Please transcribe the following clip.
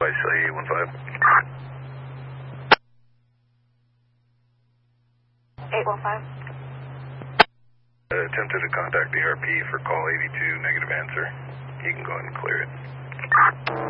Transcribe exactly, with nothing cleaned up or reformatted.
Wesley eight one five. eight one five. Uh, attempted to contact the R P for call eighty-two, negative answer. You can go ahead and clear it.